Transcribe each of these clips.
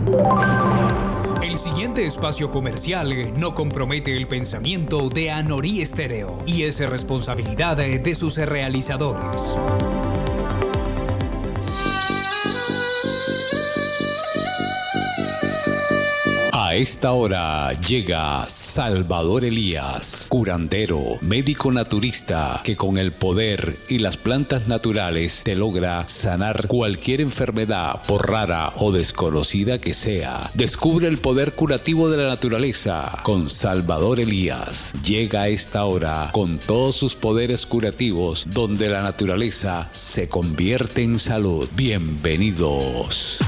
El siguiente espacio comercial no compromete el pensamiento de Anorí Estéreo y es responsabilidad de sus realizadores. A esta hora llega Salvador Elías, curandero, médico naturista, que con el poder y las plantas naturales te logra sanar cualquier enfermedad, por rara o desconocida que sea. Descubre el poder curativo de la naturaleza con Salvador Elías. Llega a esta hora con todos sus poderes curativos, donde la naturaleza se convierte en salud. Bienvenidos.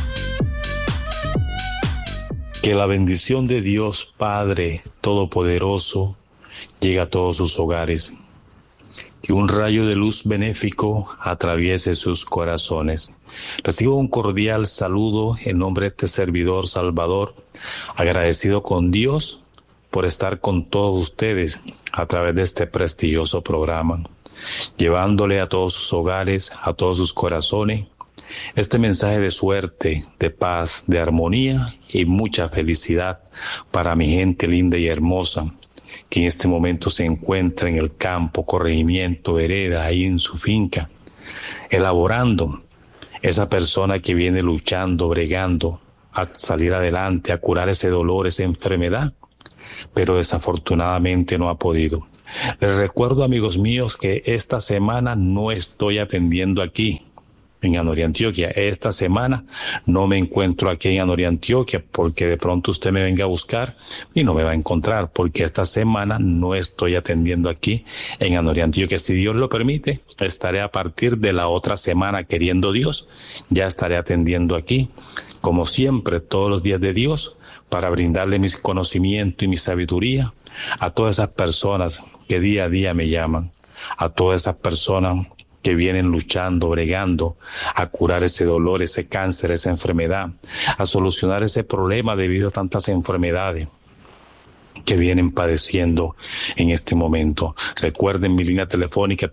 Que la bendición de Dios Padre Todopoderoso llegue a todos sus hogares. Que un rayo de luz benéfico atraviese sus corazones. Recibo un cordial saludo en nombre de este servidor Salvador, agradecido con Dios por estar con todos ustedes a través de este prestigioso programa, llevándole a todos sus hogares, a todos sus corazones, este mensaje de suerte, de paz, de armonía y mucha felicidad para mi gente linda y hermosa que en este momento se encuentra en el campo, corregimiento, vereda, ahí en su finca, elaborando esa persona que viene luchando, bregando a salir adelante, a curar ese dolor, esa enfermedad, pero desafortunadamente no ha podido. Les recuerdo, amigos míos, que esta semana no estoy atendiendo aquí en Anorí, Antioquia. Esta semana no me encuentro aquí en Anorí, Antioquia, porque de pronto usted me venga a buscar y no me va a encontrar, porque esta semana no estoy atendiendo aquí en Anorí, Antioquia. Si Dios lo permite, estaré a partir de la otra semana, queriendo Dios, ya estaré atendiendo aquí, como siempre, todos los días de Dios, para brindarle mis conocimientos y mi sabiduría a todas esas personas que día a día me llaman, a todas esas personas que vienen luchando, bregando a curar ese dolor, ese cáncer, esa enfermedad, a solucionar ese problema debido a tantas enfermedades que vienen padeciendo en este momento. Recuerden mi línea telefónica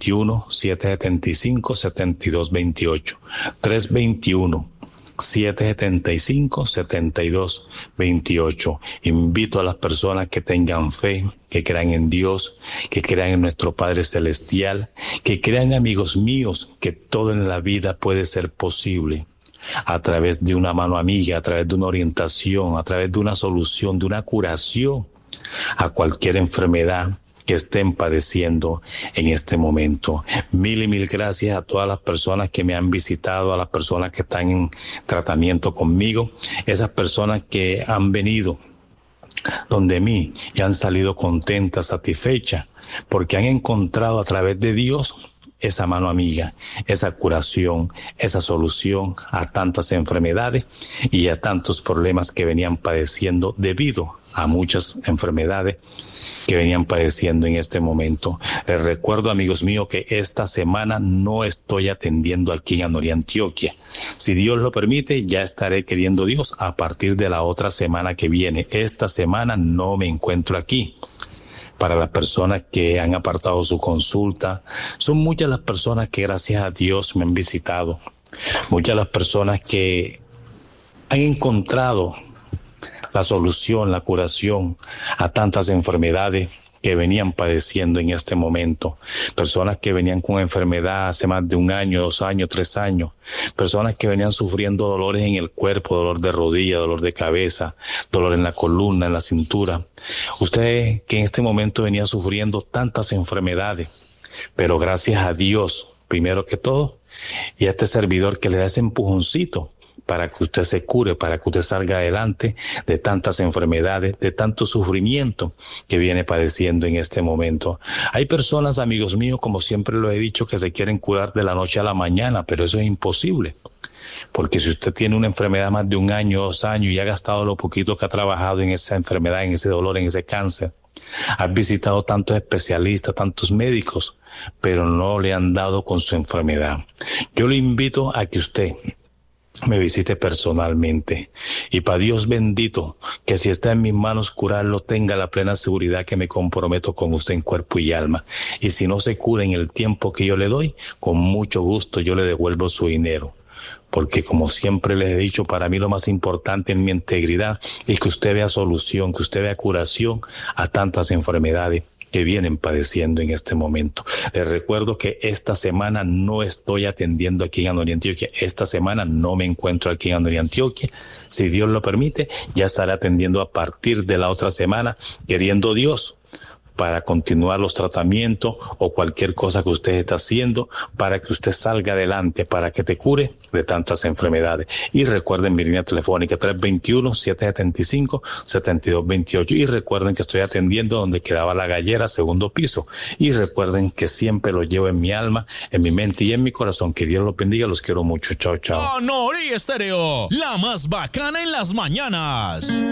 321-775-7228, 321-775-7228. Invito a las personas que tengan fe, que crean en Dios, que crean en nuestro Padre Celestial, que crean, amigos míos, que todo en la vida puede ser posible a través de una mano amiga, a través de una orientación, a través de una solución, de una curación a cualquier enfermedad que estén padeciendo en este momento. Mil y mil gracias a todas las personas que me han visitado, a las personas que están en tratamiento conmigo, esas personas que han venido donde mí y han salido contentas, satisfechas, porque han encontrado a través de Dios esa mano amiga, esa curación, esa solución a tantas enfermedades y a tantos problemas que venían padeciendo debido a muchas enfermedades que venían padeciendo en este momento. Les recuerdo, amigos míos, que esta semana no estoy atendiendo aquí en Anorí, Antioquia. Si Dios lo permite, ya estaré, queriendo Dios, a partir de la otra semana que viene. Esta semana no me encuentro aquí. Para las personas que han apartado su consulta, son muchas las personas que gracias a Dios me han visitado. Muchas las personas que han encontrado la solución, la curación a tantas enfermedades que venían padeciendo en este momento. Personas que venían con enfermedad hace más de 1 año, 2 años, 3 años. Personas que venían sufriendo dolores en el cuerpo, dolor de rodilla, dolor de cabeza, dolor en la columna, en la cintura. Usted que en este momento venía sufriendo tantas enfermedades, pero gracias a Dios, primero que todo, y a este servidor que le da ese empujoncito para que usted se cure, para que usted salga adelante de tantas enfermedades, de tanto sufrimiento que viene padeciendo en este momento. Hay personas, amigos míos, como siempre lo he dicho, que se quieren curar de la noche a la mañana, pero eso es imposible. Porque si usted tiene una enfermedad más de 1 año, 2 años y ha gastado lo poquito que ha trabajado en esa enfermedad, en ese dolor, en ese cáncer, has visitado tantos especialistas, tantos médicos, pero no le han dado con su enfermedad. Yo le invito a que usted me visite personalmente y para Dios bendito que si está en mis manos curarlo, tenga la plena seguridad que me comprometo con usted en cuerpo y alma, y si no se cura en el tiempo que yo le doy, con mucho gusto yo le devuelvo su dinero, porque como siempre les he dicho, para mí lo más importante en mi integridad es que usted vea solución, que usted vea curación a tantas enfermedades que vienen padeciendo en este momento. Les recuerdo que esta semana no estoy atendiendo aquí en Anorí, Antioquia. Esta semana no me encuentro aquí en Anorí, Antioquia. Si Dios lo permite, ya estaré atendiendo a partir de la otra semana, queriendo Dios, para continuar los tratamientos o cualquier cosa que usted está haciendo para que usted salga adelante, para que te cure de tantas enfermedades. Y recuerden mi línea telefónica 321-775-7228. Y recuerden que estoy atendiendo donde quedaba la gallera, segundo piso. Y recuerden que siempre lo llevo en mi alma, en mi mente y en mi corazón. Que Dios los bendiga, los quiero mucho. Chao, chao. Anorí Estéreo, la más bacana en las mañanas.